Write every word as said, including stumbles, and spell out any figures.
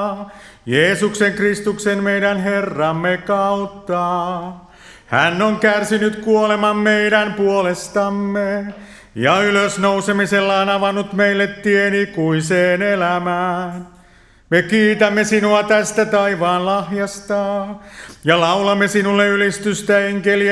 Jeesuksen Kristuksen meidän Herramme kautta. Hän on kärsinyt kuoleman meidän puolestamme ja ylösnousemisellaan avannut meille tien ikuiseen elämään. Me kiitämme sinua tästä taivaan lahjasta ja laulamme sinulle ylistystä enkelien